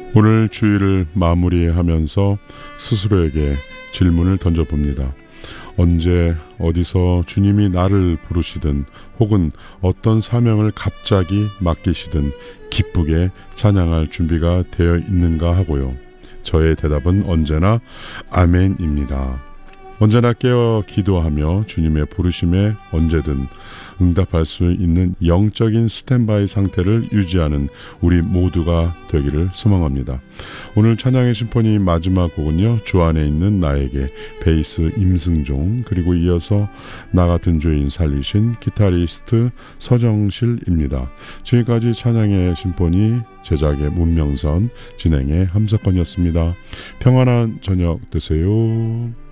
오늘 주일을 마무리하면서 스스로에게 질문을 던져봅니다. 언제 어디서 주님이 나를 부르시든 혹은 어떤 사명을 갑자기 맡기시든 기쁘게 찬양할 준비가 되어 있는가 하고요. 저의 대답은 언제나 아멘입니다. 언제나 깨어 기도하며 주님의 부르심에 언제든 응답할 수 있는 영적인 스탠바이 상태를 유지하는 우리 모두가 되기를 소망합니다. 오늘 찬양의 심포니 마지막 곡은요, 주 안에 있는 나에게, 베이스 임승종, 그리고 이어서 나 같은 죄인 살리신 기타리스트 서정실입니다. 지금까지 찬양의 심포니 제작의 문명선, 진행의 함석건이었습니다. 평안한 저녁 되세요.